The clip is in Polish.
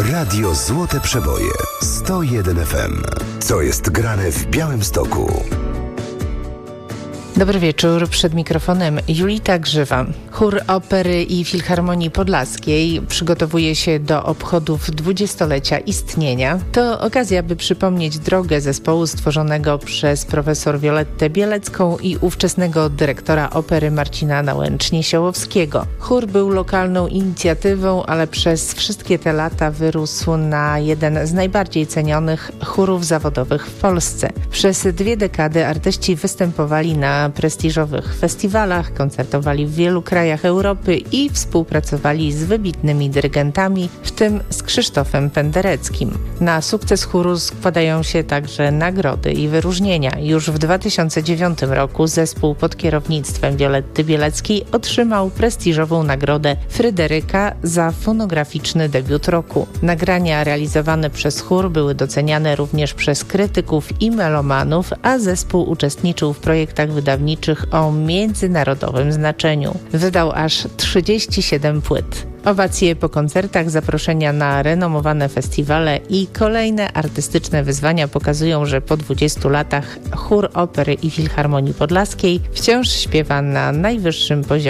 Radio Złote Przeboje 101 FM. Co jest grane w Białymstoku? Dobry wieczór, przed mikrofonem Julita Grzywa. Chór Opery i Filharmonii Podlaskiej przygotowuje się do obchodów 20-lecia istnienia. To okazja, by przypomnieć drogę zespołu stworzonego przez profesor Violettę Bielecką i ówczesnego dyrektora opery Marcina Nałęcznie-Siołowskiego. Chór był lokalną inicjatywą, ale przez wszystkie te lata wyrósł na jeden z najbardziej cenionych chórów zawodowych w Polsce. Przez 2 dekady artyści występowali na prestiżowych festiwalach, koncertowali w wielu krajach Europy i współpracowali z wybitnymi dyrygentami, w tym z Krzysztofem Pendereckim. Na sukces chóru składają się także nagrody i wyróżnienia. Już w 2009 roku zespół pod kierownictwem Violetty Bieleckiej otrzymał prestiżową nagrodę Fryderyka za fonograficzny debiut roku. Nagrania realizowane przez chór były doceniane również przez krytyków i melomanów, a zespół uczestniczył w projektach wydawniczych o międzynarodowym znaczeniu. Wydał aż 37 płyt. Owacje po koncertach, zaproszenia na renomowane festiwale i kolejne artystyczne wyzwania pokazują, że po 20 latach chór Opery i Filharmonii Podlaskiej wciąż śpiewa na najwyższym poziomie.